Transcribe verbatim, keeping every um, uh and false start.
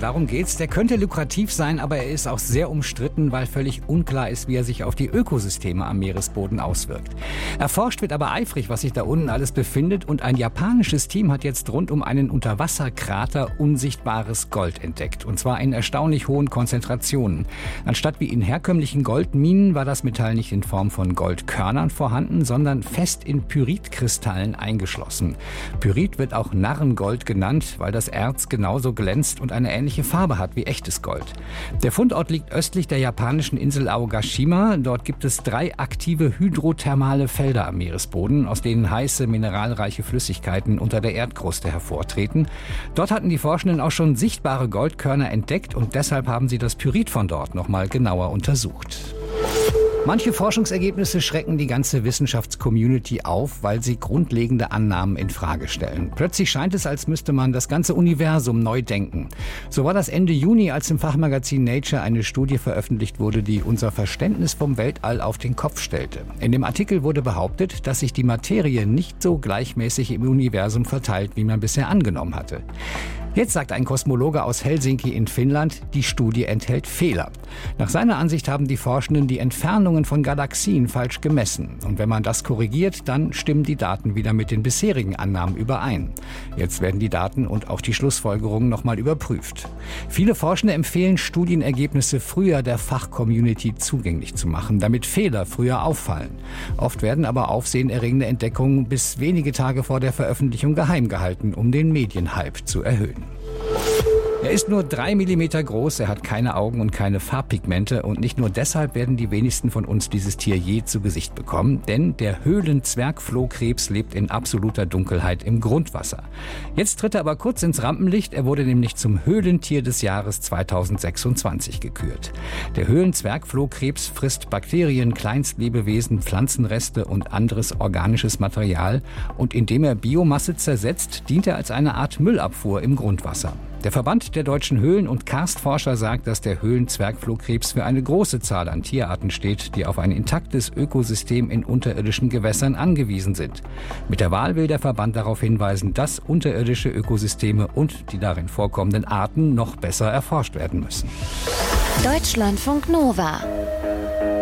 darum geht's. Der könnte lukrativ sein, aber er ist auch sehr umstritten, weil völlig unklar ist, wie er sich auf die Ökosysteme am Meeresboden auswirkt. Erforscht wird aber eifrig, was sich da unten alles befindet, und ein japanisches Team hat jetzt rund um einen Unterwasserkrater unsichtbares Gold entdeckt, und zwar in erstaunlich hohen Konzentrationen. Anstatt wie in herkömmlichen Goldminen war das Metall nicht in Form von Goldkörnern vorhanden, sondern fest in Pyritkristallen eingeschlossen. Pyrit wird auch Narrengold genannt, weil das Erz genauso glänzt und eine ähnliche Farbe hat wie echtes Gold. Der Fundort liegt östlich der japanischen Insel Aogashima. Dort gibt es drei aktive hydrothermale Felder am Meeresboden, aus denen heiße, mineralreiche Flüssigkeiten unter der Erdkruste hervortreten. Dort hatten die Forschenden auch schon sichtbare Goldkörner entdeckt, und deshalb haben sie das Pyrit von dort noch mal genauer untersucht. Manche Forschungsergebnisse schrecken die ganze Wissenschaftscommunity auf, weil sie grundlegende Annahmen in Frage stellen. Plötzlich scheint es, als müsste man das ganze Universum neu denken. So war das Ende Juni, als im Fachmagazin Nature eine Studie veröffentlicht wurde, die unser Verständnis vom Weltall auf den Kopf stellte. In dem Artikel wurde behauptet, dass sich die Materie nicht so gleichmäßig im Universum verteilt, wie man bisher angenommen hatte. Jetzt sagt ein Kosmologe aus Helsinki in Finnland, die Studie enthält Fehler. Nach seiner Ansicht haben die Forschenden die Entfernungen von Galaxien falsch gemessen. Und wenn man das korrigiert, dann stimmen die Daten wieder mit den bisherigen Annahmen überein. Jetzt werden die Daten und auch die Schlussfolgerungen nochmal überprüft. Viele Forschende empfehlen, Studienergebnisse früher der Fachcommunity zugänglich zu machen, damit Fehler früher auffallen. Oft werden aber aufsehenerregende Entdeckungen bis wenige Tage vor der Veröffentlichung geheim gehalten, um den Medienhype zu erhöhen. Er ist nur drei Millimeter groß, er hat keine Augen und keine Farbpigmente, und nicht nur deshalb werden die wenigsten von uns dieses Tier je zu Gesicht bekommen, denn der Höhlenzwergflohkrebs lebt in absoluter Dunkelheit im Grundwasser. Jetzt tritt er aber kurz ins Rampenlicht, er wurde nämlich zum Höhlentier des Jahres zweitausendsechsundzwanzig gekürt. Der Höhlenzwergflohkrebs frisst Bakterien, Kleinstlebewesen, Pflanzenreste und anderes organisches Material, und indem er Biomasse zersetzt, dient er als eine Art Müllabfuhr im Grundwasser. Der Verband der deutschen Höhlen- und Karstforscher sagt, dass der Höhlenzwergflohkrebs für eine große Zahl an Tierarten steht, die auf ein intaktes Ökosystem in unterirdischen Gewässern angewiesen sind. Mit der Wahl will der Verband darauf hinweisen, dass unterirdische Ökosysteme und die darin vorkommenden Arten noch besser erforscht werden müssen. Deutschlandfunk Nova